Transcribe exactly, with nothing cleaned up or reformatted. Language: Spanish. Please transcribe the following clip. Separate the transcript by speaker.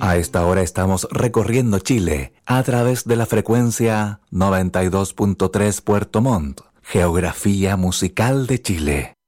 Speaker 1: A esta hora estamos recorriendo Chile a través de la frecuencia noventa y dos punto tres Puerto Montt, geografía musical de Chile.